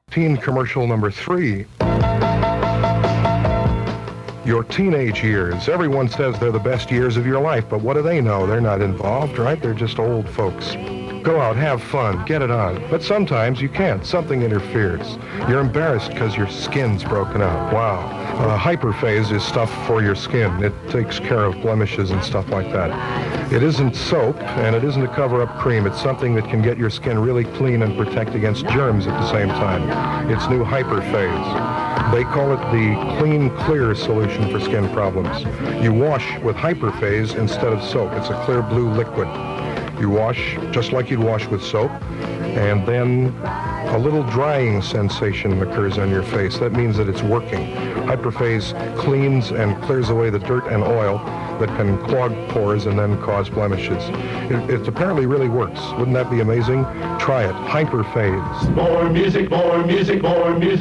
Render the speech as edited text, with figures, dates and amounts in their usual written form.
Teen commercial number 3. Your teenage years. Everyone says they're the best years of your life, but what do they know? They're not involved, right? They're just old folks. Go out, have fun, get it on. But sometimes you can't. Something interferes. You're embarrassed because your skin's broken out. Wow. Hyperphase is stuff for your skin. It takes care of blemishes and stuff like that. It isn't soap, and it isn't a cover-up cream. It's something that can get your skin really clean and protect against germs at the same time. It's new Hyperphase. They call it the clean, clear solution for skin problems. You wash with Hyperphase instead of soap. It's a clear blue liquid. You wash just like you'd wash with soap, and then a little drying sensation occurs on your face. That means that it's working. Hyperphase cleans and clears away the dirt and oil that can clog pores and then cause blemishes. It apparently really works. Wouldn't that be amazing? Try it. Hyperphase. More music, more music, more music.